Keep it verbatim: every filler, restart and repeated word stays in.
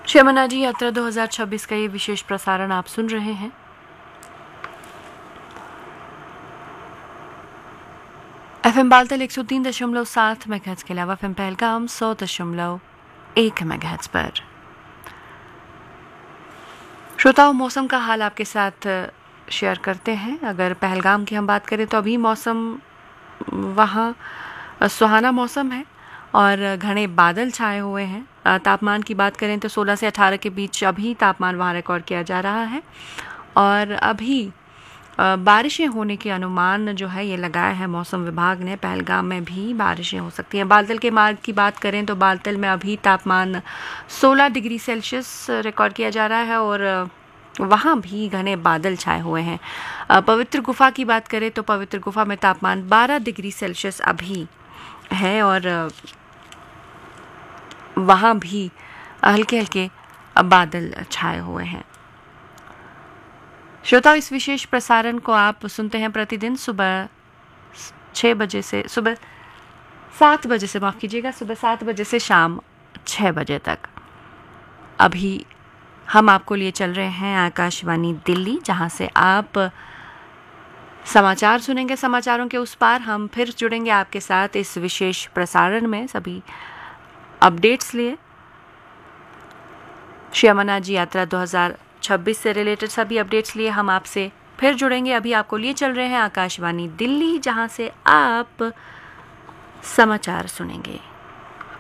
श्री अमरनाथ जी यात्रा दो हज़ार छब्बीस का ये विशेष प्रसारण आप सुन रहे हैं। एफएम बालतल एक सौ तीन दशमलव सात मेगाहर्ट्ज के अलावा एफएम पहलगाम सौ दशमलव एक मेगाहर्ट्ज पर। श्रोताओं, मौसम का हाल आपके साथ शेयर करते हैं। अगर पहलगाम की हम बात करें तो अभी मौसम वहाँ सुहाना मौसम है और घने बादल छाए हुए हैं। तापमान की बात करें तो सोलह से अठारह के बीच अभी तापमान वहाँ रिकॉर्ड किया जा रहा है और अभी बारिशें होने के अनुमान जो है ये लगाया है मौसम विभाग ने। पहलगाम में भी बारिशें हो सकती हैं। बालतल के मार्ग की बात करें तो बालतल में अभी तापमान सोलह डिग्री सेल्सियस रिकॉर्ड किया जा रहा है और वहाँ भी घने बादल छाए हुए हैं। पवित्र गुफा की बात करें तो पवित्र गुफा में तापमान बारह डिग्री सेल्सियस अभी है और वहाँ भी हल्के हल्के बादल छाए हुए हैं। श्रोताओ, इस विशेष प्रसारण को आप सुनते हैं प्रतिदिन सुबह छः बजे से सुबह सात बजे से माफ़ कीजिएगा सुबह सात बजे से शाम छः बजे तक। अभी हम आपको लिए चल रहे हैं आकाशवाणी दिल्ली, जहाँ से आप समाचार सुनेंगे। समाचारों के उस पार हम फिर जुड़ेंगे आपके साथ इस विशेष प्रसारण में सभी अपडेट्स लिए। श्री अमरनाथ जी यात्रा दो हज़ार छब्बीस से रिलेटेड सभी अपडेट्स लिए हम आपसे फिर जुड़ेंगे। अभी आपको लिए चल रहे हैं आकाशवाणी दिल्ली, जहां से आप समाचार सुनेंगे।